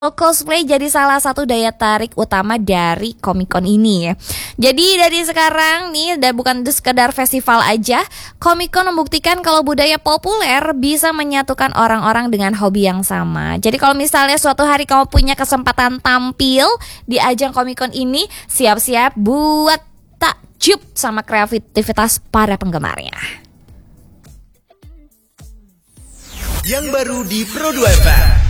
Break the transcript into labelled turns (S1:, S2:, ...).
S1: Cosplay jadi salah satu daya tarik utama dari Comic Con ini ya. Jadi dari sekarang nih, dan bukan sekedar festival aja, Comic Con membuktikan kalau budaya populer bisa menyatukan orang-orang dengan hobi yang sama. Jadi kalau misalnya suatu hari kamu punya kesempatan tampil di ajang Comic Con ini, siap-siap buat takjub sama kreativitas para penggemarnya.
S2: Yang baru di Pro 2 FM.